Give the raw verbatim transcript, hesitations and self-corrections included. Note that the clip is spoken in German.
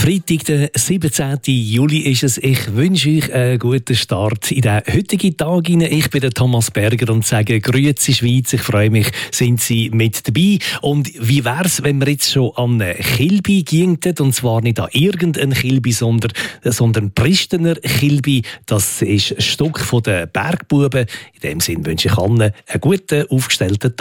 Freitag, der siebzehnten Juli ist es. Ich wünsche euch einen guten Start in den heutigen Tag. Ich bin der Thomas Berger und sage «Grüezi Schweiz». Ich freue mich, sind Sie mit dabei. Und wie wäre es, wenn wir jetzt schon an eine Kilby gingen? Und zwar nicht an irgendeine Kilby, sondern, sondern Pristener Kilby. Das ist ein Stück von den Bergbuben. In dem Sinne wünsche ich allen einen guten, aufgestellten Tag.